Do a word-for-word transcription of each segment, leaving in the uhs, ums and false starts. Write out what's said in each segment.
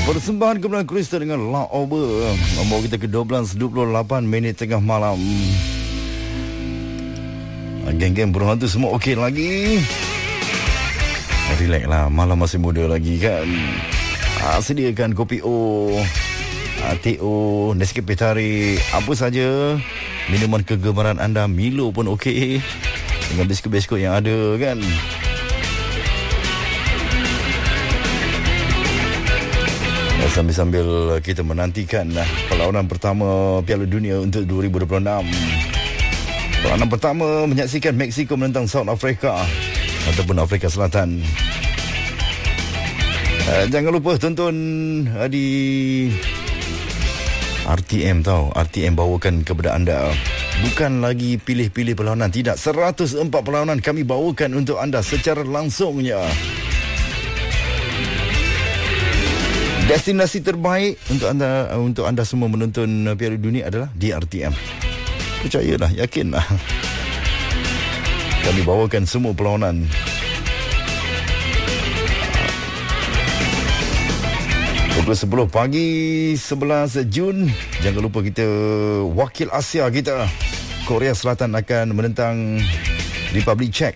Persembahan Kumpulan Kristen dengan La Over membawa kita ke dua belas dua puluh lapan minit tengah malam. Geng-geng berhantu semua okey lagi. Relax lah, malam masih muda lagi kan. Ah, sediakan kopi O, ah, teh O, Nescafe tarik, apa saja minuman kegemaran anda. Milo pun okey, dengan biskut-biskut yang ada kan. Sambil-sambil kita menantikan perlawanan pertama Piala Dunia untuk dua ribu dua puluh enam. Perlawanan pertama menyaksikan Mexico menentang South Africa ataupun Afrika Selatan. Uh, jangan lupa tonton uh, di R T M tau. R T M bawakan kepada anda. Bukan lagi pilih-pilih perlawanan, tidak. seratus empat perlawanan kami bawakan untuk anda secara langsungnya. Destinasi terbaik untuk anda untuk anda semua menonton Piala Dunia adalah di R T M. Percayalah, yakinlah. Kami bawakan semua perlawanan. Pukul sepuluh pagi sebelas Jun. Jangan lupa kita wakil Asia kita, Korea Selatan akan menentang Republic Czech.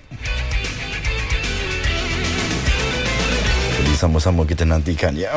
Jadi sama-sama kita nantikan ya.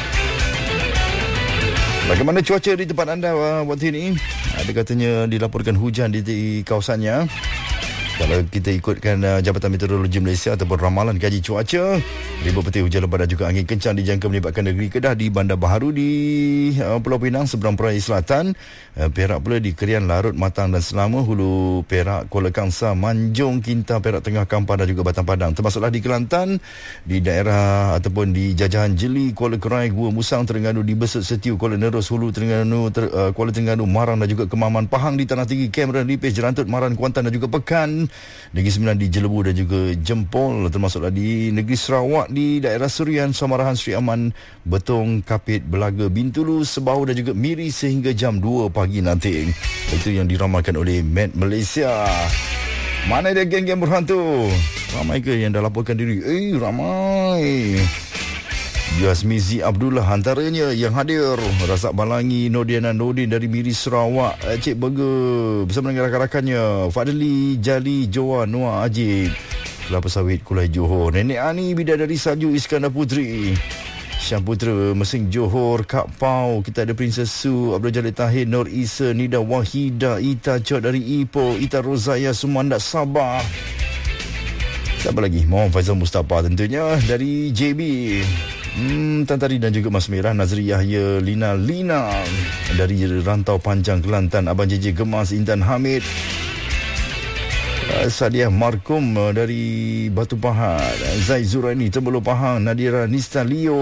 Bagaimana cuaca di tempat anda waktu ini? Ada katanya dilaporkan hujan di, di kawasannya. Kalau kita ikutkan uh, Jabatan Meteorologi Malaysia ataupun ramalan kaji cuaca, ribuan petir hujan lebat dan juga angin kencang dijangka melibatkan negeri Kedah di Bandar Baharu di uh, Pulau Pinang, seberang Peraya Selatan, uh, Perak pula di Krian, Larut, Matang dan Selama, Hulu Perak, Kuala Kangsar, Manjung, Kinta, Perak Tengah, Kampar dan juga Batang Padang. Termasuklah di Kelantan, di daerah ataupun di Jajahan Jeli, Kuala Kerai, Gua Musang, Terengganu, di Besut Setiu, Kuala Nerus, Hulu Terengganu, ter, uh, Kuala Terengganu, Marang dan juga Kemaman, Pahang di Tanah Tinggi, Cameron, Lipis, Jerantut, Maran, Kuantan dan juga Pekan. Negeri Sembilan di Jelebu dan juga Jempol, termasuklah di negeri Sarawak, di daerah Surian, Samarahan, Sri Aman, Betong, Kapit, Belaga, Bintulu, Sebau dan juga Miri sehingga jam dua pagi nanti. Itu yang diramalkan oleh Met Malaysia. Mana dia geng-geng berhantu? Ramai ke yang dah laporkan diri? Eh, ramai. Yasmizi Abdullah antaranya yang hadir. Razak Balangi, Nodiana Nordin dari Miri Sarawak, Cik Burger bersama dengan rakan-rakannya, Fadli, Jali, Joa, Noah, Ajib, Kelapa Sawit, Kulai Johor, Nenek Ani, Bidadari Salju, Iskandar Putri, Syam Putra, Mesing Johor, Kak Pau, kita ada Princess Su, Abdul Jalil Tahir, Nur Isa, Nida Wahida, Ita Cot dari Ipoh, Ita Rozaya, Sumandak Sabah. Siapa lagi? Muhammad Faizal Mustafa tentunya dari J B. Hmm, Tantari dan juga Mas Merah, Nazri Yahya, Lina Lina dari Rantau Panjang Kelantan, Abang J J Gemas, Intan Hamid, uh, Sadiah Markum uh, dari Batu Pahat, Zaid Zuraini, Tembulu Pahang, Nadira Nista Leo.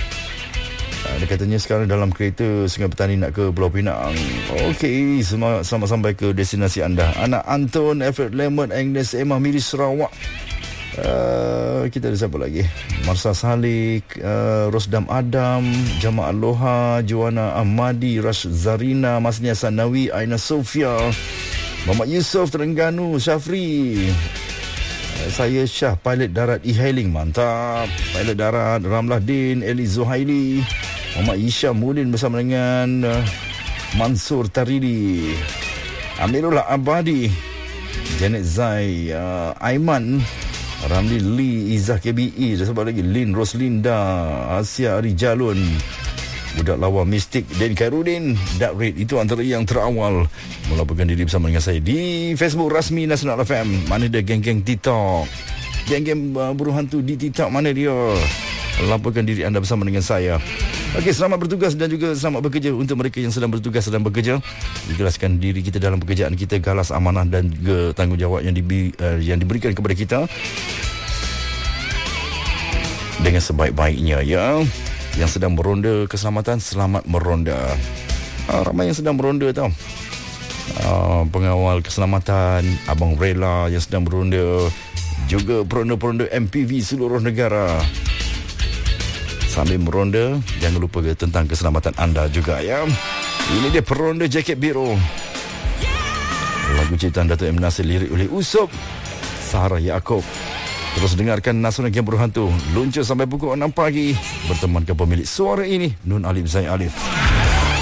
Uh, dia katanya sekarang dalam kereta Sungai Petani nak ke Pulau Pinang. Okey, selamat, selamat sampai ke destinasi anda. Anak Anton, Alfred Lemon, Agnes Emma, Miri Sarawak. Uh, kita ada siapa lagi? Marsa Salik, uh, Rosdam Adam, Jamaah Aloha, Joanna Ahmadi, Rash Zarina, Masnia Sanawi, Aina Sofia, Muhammad Yusof, Terengganu, Syafri. uh, Saya Syah, pilot darat e-hailing, mantap. Pilot darat Ramlah Din, Eli Zuhaili, Muhammad Isham Mudin bersama dengan uh, Mansur Taridi, Amirullah Abadi, Janet Zai, uh, Aiman, Ramli Lee, Izzah K B E, dan sebab lagi Lin Roslinda, Asia Ari Jalun, Budak Lawa Mistik, Dan Khairudin, Dark Red. Itu antara yang terawal melaporkan diri bersama dengan saya di Facebook rasmi Nasional F M. Mana dia geng-geng TikTok, geng-geng uh, burung hantu di TikTok, mana dia? Laporkan diri anda bersama dengan saya. Okey, selamat bertugas dan juga selamat bekerja untuk mereka yang sedang bertugas sedang bekerja. Ikhlaskan diri kita dalam pekerjaan kita, galas amanah dan juga tanggungjawab yang, dibi, uh, yang diberikan kepada kita dengan sebaik-baiknya ya. Yang sedang meronda keselamatan, selamat meronda. uh, Ramai yang sedang meronda tau. uh, Pengawal keselamatan, Abang Rela yang sedang meronda, juga peronda-peronda M P V seluruh negara. Sambil meronda, jangan lupa tentang keselamatan anda juga ya. Ini dia peronda jaket biru. Lagu ciptaan Dato' M. Nasir, lirik oleh Usop, Sarah Yaakob. Terus dengarkan Nasional Game Berhantu luncur sampai pukul enam pagi bertemankan pemilik suara ini Nun Alif Zain Alif.